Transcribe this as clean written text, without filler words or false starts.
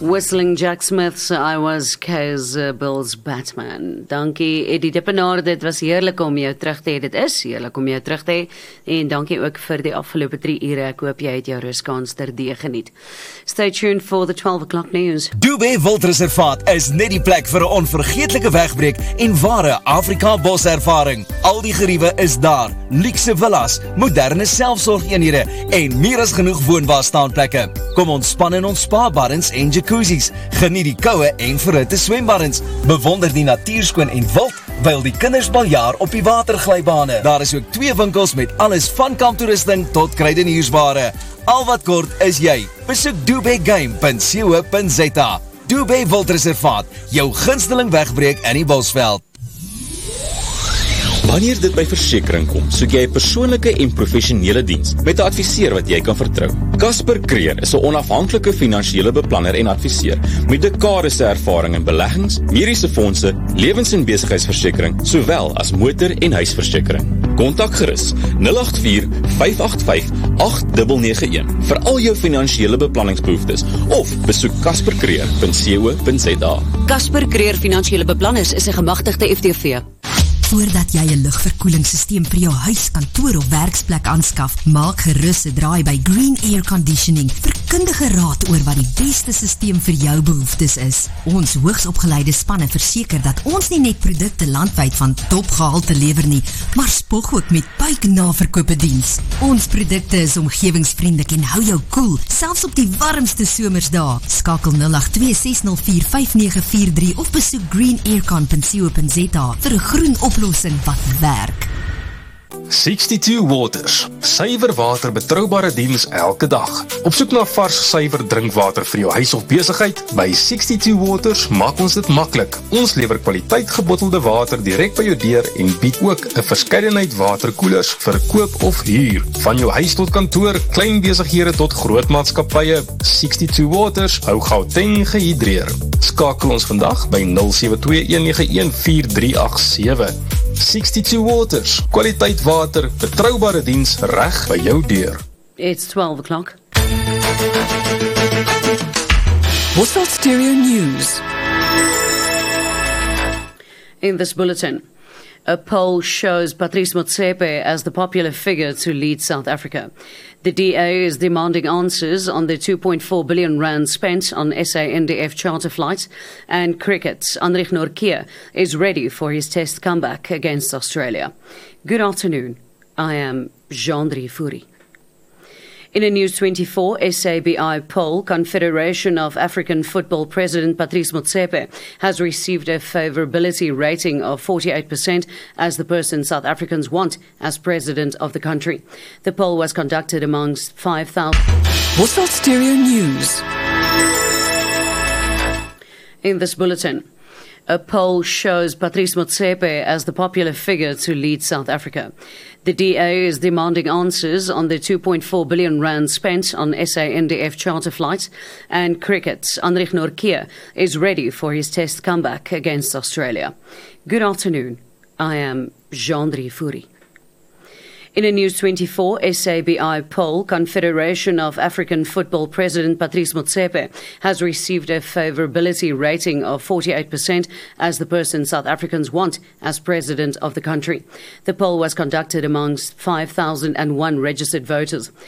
Whistling Jack Smith se I was Kaiser Bill's Batman. Dankie Eddie Dippenaar, dit was heerlik om jou terug te hê. Dit is heerlik om jou terug te hê. En dankie ook vir die afgelope 3 ure. Ek hoop jy het jou ruskans terdee geniet. Stay tuned for the 12 o'clock news. Dubé Wildreservaat is net die plek vir 'n onvergeetlike wegbreek en ware Afrika boservaring. Al die geriewe is daar. Luukse villas, moderne selfsorgeenhede en meer as genoeg woonbaarstaanplekke. Kom ontspan in ons spa-baddens en jacuzzis. Geniet die koue en verhitte swembaddens. Bewonder die natuurskoon en wild, wyl die kinders baljaar op die waterglybane. Daar is ook 2 winkels met alles van kamptoerusting tot kruideniersware. Al wat kort is jy. Besoek dubégame.co.za. Dubé Wildreservaat, jou gunsteling wegbreek in die Bosveld. Wanneer dit by versekering kom, soek jy 'n persoonlike en professionele diens met 'n adviseur wat jy kan vertrou. Casper Creer is 'n onafhanklike finansiële beplanner en adviseur met dekades ervaring in beleggings, mediese fondse, lewens- en besigheidsversekering, sowel as motor- en huisversekering. Kontak gerus 084-585-8991 vir al jou finansiële beplanningsbehoeftes of besoek caspercreer.co.za. Casper Creer Finansiële Beplanners is 'n gemagtigde FTV. Voordat jy 'n lugverkoelingssysteem vir jou huis, kantoor of werksplek aanskaf, maak gerus 'n draai by Green Air Conditioning vir kundige raad oor wat die beste systeem vir jou behoeftes is. Ons hoogsopgeleide spanne verseker dat ons nie net produkte landwyd van topgehalte lewer nie, maar spog ook met buiknaverkope diens. Ons produkte is omgewingsvriendelik en hou jou koel, selfs op die warmste somersdae. Skakel 082-604-5943 of besoek greenaircon.co.za vir 'n groen oplossing wat werk. 62 Waters, suiwer water betroubare diens elke dag. Op soek na vars suiwer drinkwater vir jou huis of besigheid? By 62 Waters maak ons dit maklik. Ons lewer kwaliteit gebottelde water direk by jou deur en bied ook 'n verskeidenheid waterkoelers vir koop of huur. Van jou huis tot kantoor, klein besighede tot groot maatskappye, 62 Waters hou Gauteng gehidreer. Skakel ons vandag by 072-191-4387. 62 Waters, kwaliteit water, betroubare diens reg by jou deur. It's 12 o'clock. Bosveld Stereo News. In this bulletin, a poll shows Patrice Motsepe as the popular figure to lead South Africa. The DA is demanding answers on the 2.4 billion rand spent on SANDF charter flights, and cricket. Anrich Nortje is ready for his test comeback against Australia. Good afternoon. I am Jean-Drie Fourie. In a News 24 SABI poll, Confederation of African Football President Patrice Motsepe has received a favourability rating of 48% as the person South Africans want as president of the country. The poll was conducted amongst 5,000. Bosveld Stereo News. In this bulletin, a poll shows Patrice Motsepe as the popular figure to lead South Africa. The DA is demanding answers on the 2.4 billion rand spent on SANDF charter flights, and cricket. Anrich Nortje is ready for his test comeback against Australia. Good afternoon. I am Jean-Drie Fourie. In a News 24 SABI poll, Confederation of African Football President Patrice Motsepe has received a favourability rating of 48% as the person South Africans want as president of the country. The poll was conducted amongst 5,001 registered voters.